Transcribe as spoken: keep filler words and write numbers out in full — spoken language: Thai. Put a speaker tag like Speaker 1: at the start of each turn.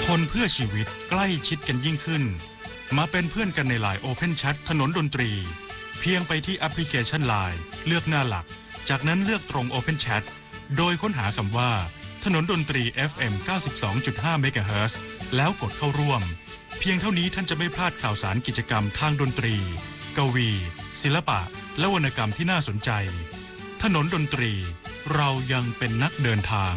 Speaker 1: คนเพื่อชีวิตใกล้ชิดกันยิ่งขึ้นมาเป็นเพื่อนกันใน ไลน์ Open Chat ถนนดนตรีเพียงไปที่แอปพลิเคชัน ไลน์ เลือกหน้าหลักจากนั้นเลือกตรง Open Chat โดยค้นหาคำว่าถนนดนตรี เอฟ เอ็ม เก้าสิบสองจุดห้า เมกะเฮิรตซ์แล้วกดเข้าร่วมเพียงเท่านี้ท่านจะไม่พลาดข่าวสารกิจกรรมทางดนตรีกวีศิลปะและวรรณกรรมที่น่าสนใจถนนดนตรีเรายังเป็นนักเดินทาง